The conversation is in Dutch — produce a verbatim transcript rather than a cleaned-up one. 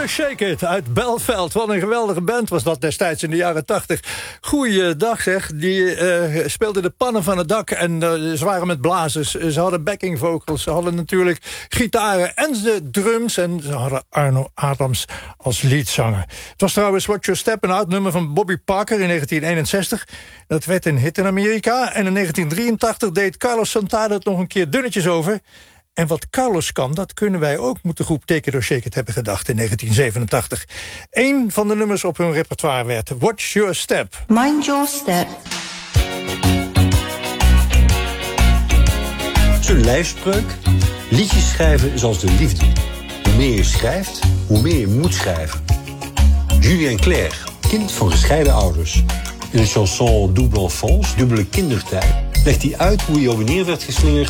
Shake It uit Belveld. Wat een geweldige band was dat destijds in de jaren tachtig. Goeiedag zeg. Die uh, speelden de pannen van het dak en uh, ze waren met blazers. Ze hadden backing vocals, ze hadden natuurlijk gitaren en de drums. En ze hadden Arno Adams als leadzanger. Het was trouwens Watch Your Step, een oud nummer van Bobby Parker in negentien eenenzestig. Dat werd een hit in Amerika. En in negentien drieëntachtig deed Carlos Santana het nog een keer dunnetjes over. En wat Carlos kan, dat kunnen wij ook, moet de groep Take It or Shake It hebben gedacht in negentien zevenentachtig. Eén van de nummers op hun repertoire werd Watch Your Step. Mind your step. Zo'n lijfspreuk. Liedjes schrijven is als de liefde. Hoe meer je schrijft, hoe meer je moet schrijven. Julien Clerc, kind van gescheiden ouders. In de chanson Double Enfance, dubbele kindertijd, legt hij uit hoe hij op en neer werd geslingerd